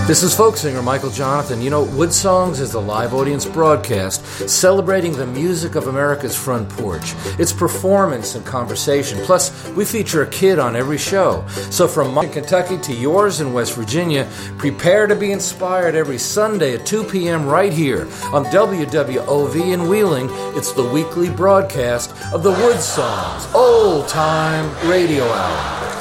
This is folk singer Michael Jonathan. You know, Wood Songs is a live audience broadcast celebrating the music of America's front porch, its performance and conversation. Plus, we feature a kid on every show. So from mine in Kentucky to yours in West Virginia, prepare to be inspired every Sunday at 2 p.m. right here on WWOV in Wheeling. It's the weekly broadcast of the Wood Songs Old Time Radio Hour.